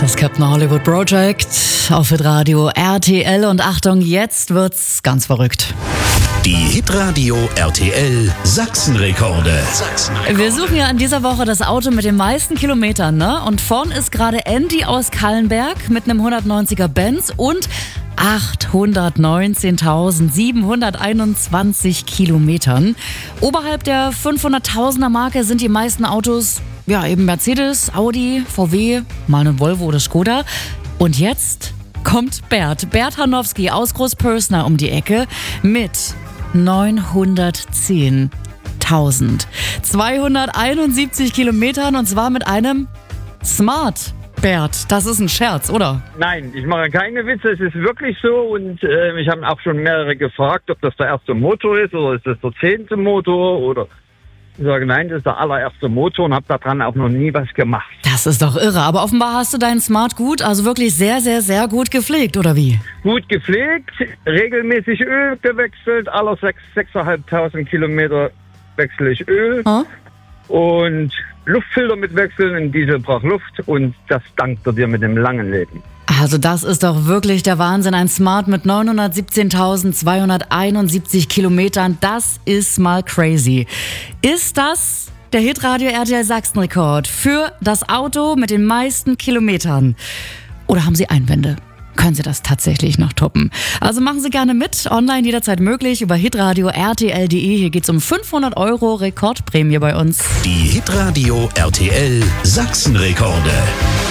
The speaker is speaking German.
Das Captain Hollywood Project auf Hitradio RTL und Achtung, jetzt wird's ganz verrückt. Die Hitradio RTL Sachsenrekorde. Wir suchen ja in dieser Woche das Auto mit den meisten Kilometern, ne? Und vorn ist gerade Andy aus Kallenberg mit einem 190er Benz und 819.721 Kilometern. Oberhalb der 500.000er Marke sind die meisten Autos, ja, eben Mercedes, Audi, VW, mal ein Volvo oder Skoda. Und jetzt kommt Bert Hanowski aus Großpörsner um die Ecke mit 910.271 Kilometern und zwar mit einem Smart. Bert, das ist ein Scherz, oder? Nein, ich mache keine Witze, es ist wirklich so und mich haben auch schon mehrere gefragt, ob das der erste Motor ist oder ist das der 10. Motor oder ich sage nein, das ist der allererste Motor und habe daran auch noch nie was gemacht. Das ist doch irre, aber offenbar hast du deinen Smart gut, also wirklich sehr, sehr, sehr gut gepflegt, oder wie? Gut gepflegt, regelmäßig Öl gewechselt, alle 6.500 Kilometer wechsle ich Öl und Luftfilter mitwechseln, ein Diesel braucht Luft und das dankt er dir mit dem langen Leben. Also das ist doch wirklich der Wahnsinn, ein Smart mit 917.271 Kilometern, das ist mal crazy. Ist das der Hitradio RTL Sachsenrekord für das Auto mit den meisten Kilometern? Oder haben Sie Einwände? Können Sie das tatsächlich noch toppen? Also machen Sie gerne mit, online jederzeit möglich über hitradio rtl.de. Hier geht's um 500 € Rekordprämie bei uns. Die Hitradio RTL Sachsenrekorde.